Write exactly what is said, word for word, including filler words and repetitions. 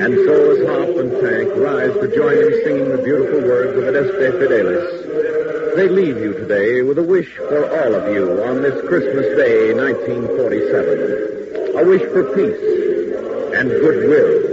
And so as Hop and Tank rise to join him singing the beautiful words of Adeste Fidelis, they leave you today with a wish for all of you on this Christmas Day, nineteen forty-seven. A wish for peace and goodwill.